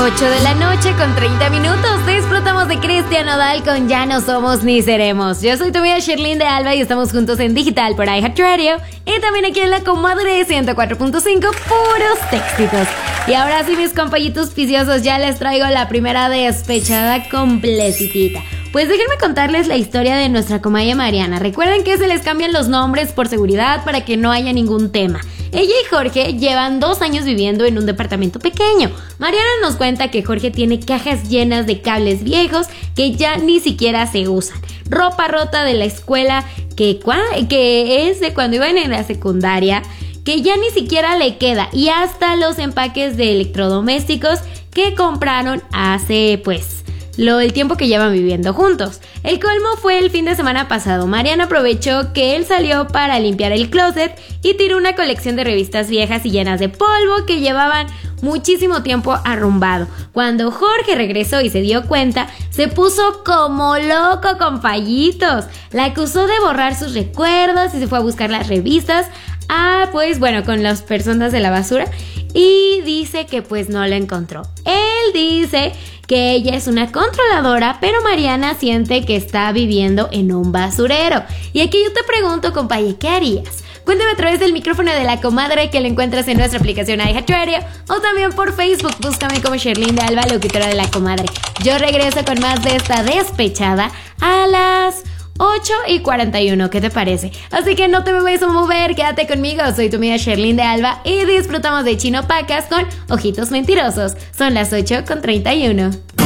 8 de la noche con 30 minutos. Disfrutamos de Cristian Nodal con Ya no somos ni seremos. Yo soy tu amiga Sherlyn de Alba y estamos juntos en digital por iHeartRadio y también aquí en la Comadre 104.5, puros éxitos. Y ahora sí, mis compañitos viciosos, ya les traigo la primera despechada completita. Pues déjenme contarles la historia de nuestra comadre Mariana. Recuerden que se les cambian los nombres por seguridad para que no haya ningún tema. Ella y Jorge llevan 2 años viviendo en un departamento pequeño. Mariana nos cuenta que Jorge tiene cajas llenas de cables viejos que ya ni siquiera se usan, ropa rota de la escuela que es de cuando iban en la secundaria, que ya ni siquiera le queda, y hasta los empaques de electrodomésticos que compraron hace el tiempo que llevan viviendo juntos. El colmo fue el fin de semana pasado. Mariana aprovechó que él salió para limpiar el closet y tiró una colección de revistas viejas y llenas de polvo que llevaban muchísimo tiempo arrumbado. Cuando Jorge regresó y se dio cuenta, se puso como loco con Fallitos. La acusó de borrar sus recuerdos y se fue a buscar las revistas con las personas de la basura, y dice que no la encontró. Él dice que ella es una controladora, pero Mariana siente que está viviendo en un basurero. Y aquí yo te pregunto, compañero, ¿qué harías? Cuéntame a través del micrófono de la comadre, que la encuentras en nuestra aplicación iHeartRadio, o también por Facebook. Búscame como Sherlyn de Alba, locutora de la comadre. Yo regreso con más de esta despechada a las 8:41, ¿qué te parece? Así que no te me vayas a mover, quédate conmigo. Soy tu amiga Sherlyn de Alba y disfrutamos de Chino Pacas con Ojitos Mentirosos. Son las 8:31.